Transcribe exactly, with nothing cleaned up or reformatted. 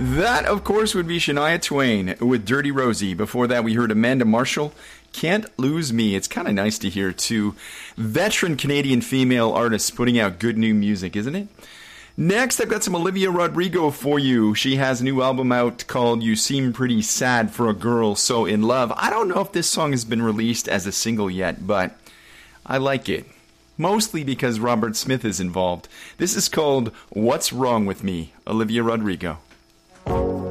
That, of course, would be Shania Twain with Dirty Rosie. Before that, we heard Amanda Marshall, Can't Lose Me. It's kind of nice to hear two veteran Canadian female artists putting out good new music, isn't it? Next, I've got some Olivia Rodrigo for you. She has a new album out called You Seem Pretty Sad for a Girl So in Love. I don't know if this song has been released as a single yet, but I like it. Mostly because Robert Smith is involved. This is called What's Wrong With Me, Olivia Rodrigo.